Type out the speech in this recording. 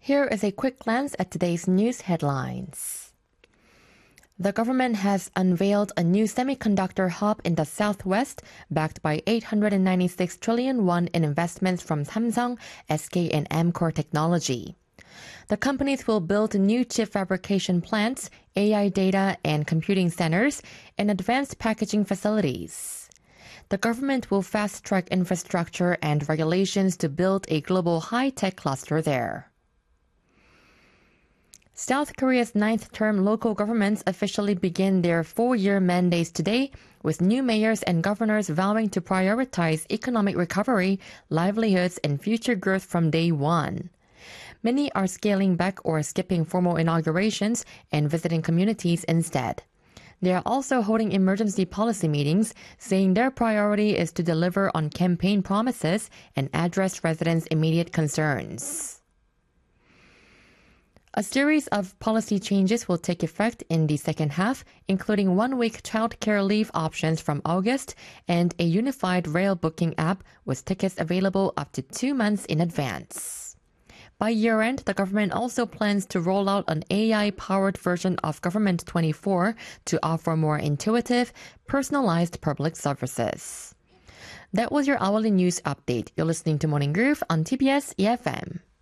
Here is a quick glance at today's news headlines. The government has unveiled a new semiconductor hub in the southwest, backed by 896 trillion won in investments from Samsung, SK, and Amkor Technology. The companies will build new chip fabrication plants, AI data and computing centers, and advanced packaging facilities. The government will fast-track infrastructure and regulations to build a global high-tech cluster there. South Korea's ninth-term local governments officially begin their 4-year mandates today, with new mayors and governors vowing to prioritize economic recovery, livelihoods, and future growth from day one. Many are scaling back or skipping formal inaugurations and visiting communities instead. They are also holding emergency policy meetings, saying their priority is to deliver on campaign promises and address residents' immediate concerns. A series of policy changes will take effect in the second half, including one-week childcare leave options from August and a unified rail booking app with tickets available up to 2 months in advance. By year-end, the government also plans to roll out an AI-powered version of Government 24 to offer more intuitive, personalized public services. That was your hourly news update. You're listening to Morning Groove on TBS EFM.